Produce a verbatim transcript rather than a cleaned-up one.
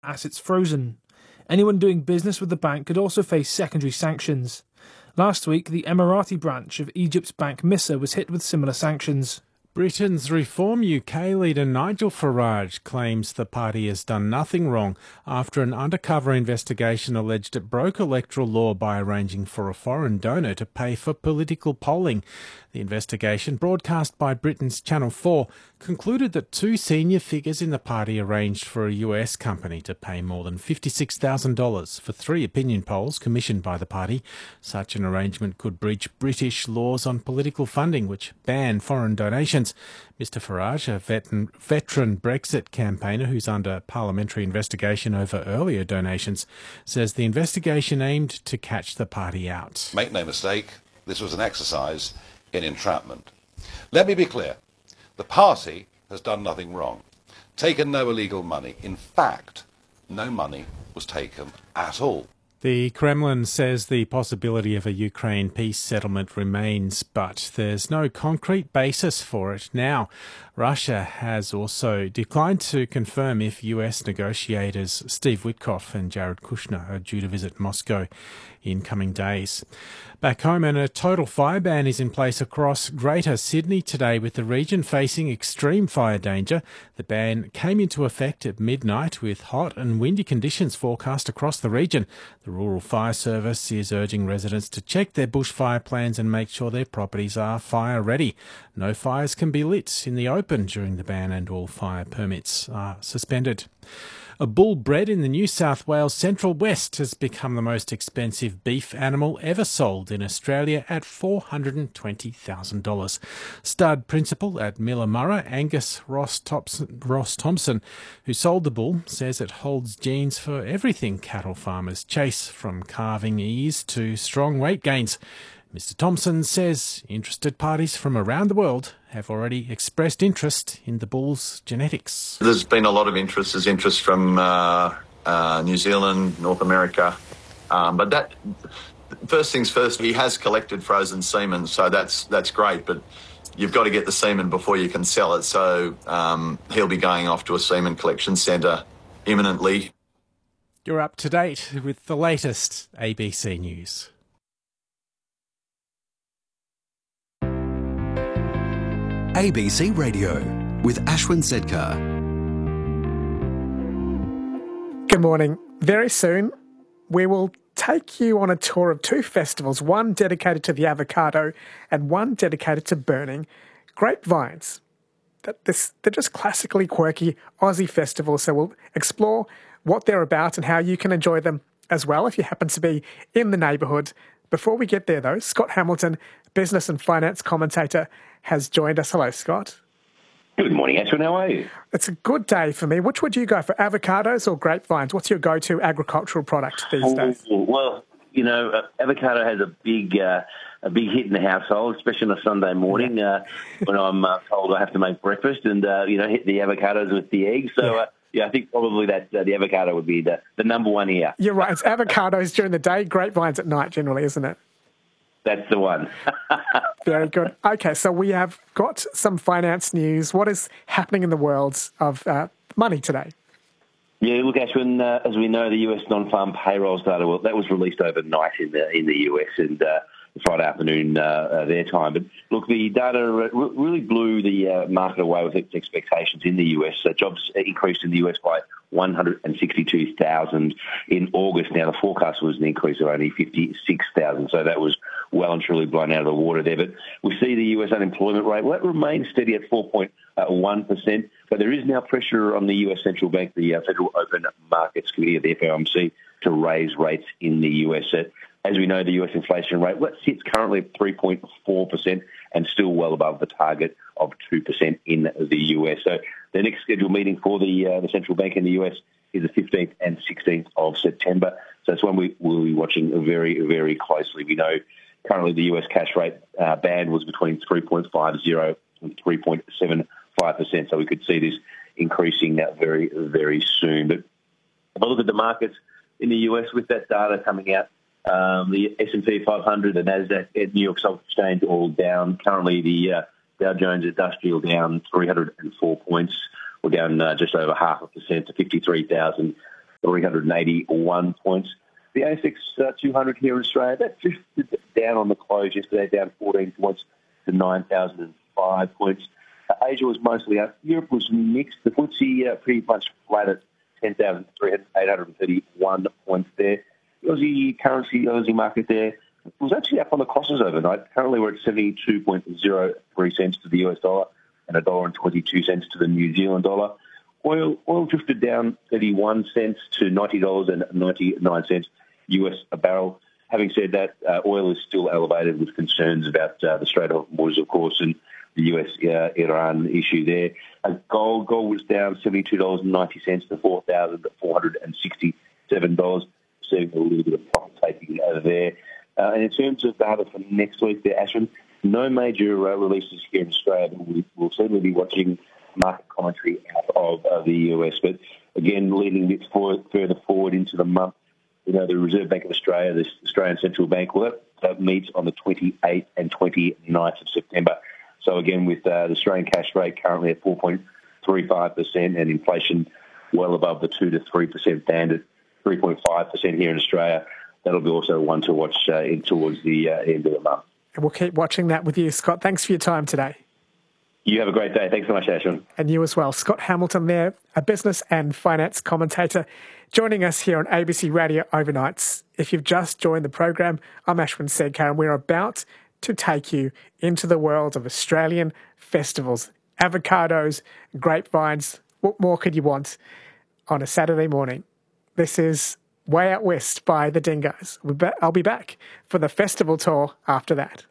assets frozen. Anyone doing business with the bank could also face secondary sanctions. Last week, the Emirati branch of Egypt's bank Missa was hit with similar sanctions. Britain's Reform U K leader Nigel Farage claims the party has done nothing wrong after an undercover investigation alleged it broke electoral law by arranging for a foreign donor to pay for political polling. The investigation, broadcast by Britain's Channel four, concluded that two senior figures in the party arranged for a U S company to pay more than fifty-six thousand dollars for three opinion polls commissioned by the party. Such an arrangement could breach British laws on political funding, which ban foreign donations. Mister Farage, a veteran, veteran Brexit campaigner who's under parliamentary investigation over earlier donations, says the investigation aimed to catch the party out. Make no mistake, this was an exercise in entrapment. Let me be clear. The party has done nothing wrong, taken no illegal money. In fact, no money was taken at all. The Kremlin says the possibility of a Ukraine peace settlement remains, but there's no concrete basis for it now. Russia has also declined to confirm if U S negotiators Steve Witkoff and Jared Kushner are due to visit Moscow in coming days. Back home, and a total fire ban is in place across Greater Sydney today, with the region facing extreme fire danger. The ban came into effect at midnight, with hot and windy conditions forecast across the region. The Rural Fire Service is urging residents to check their bushfire plans and make sure their properties are fire ready. No fires can be lit in the open during the ban, and all fire permits are suspended. A bull bred in the New South Wales Central West has become the most expensive beef animal ever sold in Australia at four hundred twenty thousand dollars. Stud principal at Millamurra, Angus Ross Thompson, Ross Thompson, who sold the bull, says it holds genes for everything cattle farmers chase, from calving ease to strong weight gains. Mister Thompson says interested parties from around the world have already expressed interest in the bull's genetics. There's been a lot of interest. There's interest from uh, uh, New Zealand, North America. Um, but that, first things first, he has collected frozen semen, so that's that's great. But you've got to get the semen before you can sell it. So um, he'll be going off to a semen collection centre imminently. You're up to date with the latest A B C News. A B C Radio with Ashwin Sedkar. Good morning. Very soon, we will take you on a tour of two festivals, one dedicated to the avocado and one dedicated to burning grapevines. They're just classically quirky Aussie festivals, so we'll explore what they're about and how you can enjoy them as well if you happen to be in the neighbourhood. Before we get there, though, Scott Hamilton, business and finance commentator, has joined us. Hello, Scott. Good morning, Ashwin. How are you? It's a good day for me. Which would you go for, avocados or grapevines? What's your go-to agricultural product these oh, days? Well, you know, uh, avocado has a big uh, a big hit in the household, especially on a Sunday morning uh, when I'm uh, told I have to make breakfast and, uh, you know, hit the avocados with the eggs. So, yeah, uh, yeah I think probably that uh, the avocado would be the, the number one here. You're right. It's avocados during the day, grapevines at night generally, isn't it? That's the one. Very good. Okay, so we have got some finance news. What is happening in the world of uh, money today? Yeah, look, Ashwin, uh, as we know, the U S non-farm payrolls data, well, that was released overnight in the in the U S and uh, Friday afternoon uh, uh, their time. But look, the data re- really blew the uh, market away with its expectations in the U S. Uh, jobs increased in the U S by one hundred sixty-two thousand in August. Now, the forecast was an increase of only fifty-six thousand, so that was well and truly blown out of the water there. But we see the U S unemployment rate, well, that remains steady at four point one percent, but there is now pressure on the U S Central Bank, the uh, Federal Open Markets Committee of the F O M C, to raise rates in the U S. As we know, the U S inflation rate, well, it sits currently at three point four percent and still well above the target of two percent in the U S. So the next scheduled meeting for the uh, the central bank in the U S is the fifteenth and sixteenth of September. So it's one we will be watching very, very closely. We know currently the U S cash rate uh, band was between three point five zero and three point seven five percent. So we could see this increasing that very, very soon. But if I look at the markets in the U S with that data coming out, um, the S and P five hundred, the NASDAQ, and New York Stock Exchange all down. Currently the uh, Dow Jones Industrial down three hundred four points. We're down uh, just over half a percent to fifty-three thousand three hundred eighty-one points. The A S X uh, two hundred here in Australia, that drifted down on the close yesterday, down fourteen points to nine thousand five points. Uh, Asia was mostly up. Europe was mixed. The F T S E uh, pretty much flat at ten thousand eight hundred thirty-one points there. The Aussie currency, Aussie market there, was actually up on the crosses overnight. Currently we're at seventy-two point zero three cents to the U S dollar and one dollar twenty-two to the New Zealand dollar. Oil oil drifted down thirty-one cents to ninety dollars ninety-nine U S a barrel. Having said that, uh, oil is still elevated with concerns about uh, the Strait of Hormuz, of course, and the U S Iran uh, issue there. Uh, gold gold was down seventy-two dollars ninety to four thousand four hundred sixty-seven dollars, seeing a little bit of profit taking over there. Uh, and in terms of data for next week there, Ashwin, no major uh, releases here in Australia, but we, we'll certainly be watching market commentary out of uh, the U S. But again, leading a bit forward, further forward into the month, you know, the Reserve Bank of Australia, the Australian Central Bank, well, that, that meets on the twenty-eighth and twenty-ninth of September. So again, with uh, the Australian cash rate currently at four point three five percent and inflation well above the two to three percent band at three point five percent here in Australia, that'll be also one to watch uh, in towards the uh, end of the month. And we'll keep watching that with you, Scott. Thanks for your time today. You have a great day. Thanks so much, Ashwin. And you as well. Scott Hamilton there, a business and finance commentator, joining us here on A B C Radio Overnights. If you've just joined the program, I'm Ashwin Sedkar, and we're about to take you into the world of Australian festivals, avocados, grapevines. What more could you want on a Saturday morning? This is Way Out West by the Dingoes. I'll be back for the festival tour after that.